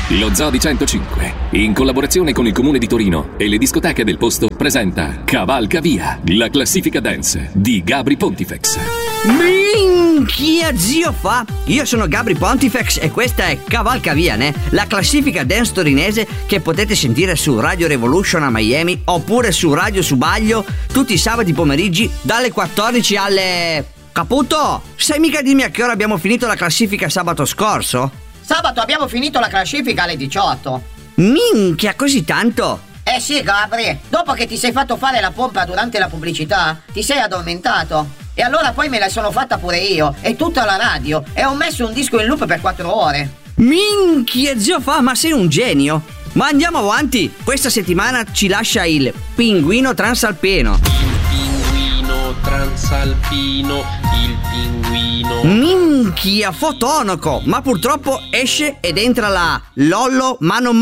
Lo Zoo di 105, in collaborazione con il Comune di Torino e le discoteche del posto, presenta Cavalca Via, la classifica dance di Gabry Pontifex. Minchia zio fa! Io sono Gabry Pontifex e questa è Cavalca Via, la classifica dance torinese che potete sentire su Radio Revolution a Miami oppure su Radio Subaglio tutti i sabati pomeriggi dalle 14 alle... Caputo, sai mica dirmi a che ora abbiamo finito la classifica sabato scorso? Sabato abbiamo finito la classifica alle 18. Minchia, così tanto? Eh sì, Gabry, dopo che ti sei fatto fare la pompa durante la pubblicità, ti sei addormentato. E allora poi me la sono fatta pure io, e tutta la radio, e ho messo un disco in loop per 4 ore. Minchia zio fa, ma sei un genio! Ma andiamo avanti, questa settimana ci lascia il Pinguino Transalpino. Transalpino, il pinguino. Minchia, fotonoco, ma purtroppo esce ed entra la Lollo ma non